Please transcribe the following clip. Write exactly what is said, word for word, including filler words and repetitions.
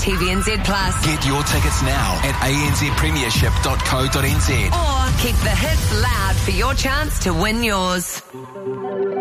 T V N Z Plus. Get your tickets now at a n z premiership dot co dot n z. Or keep the hits loud for your chance to win yours.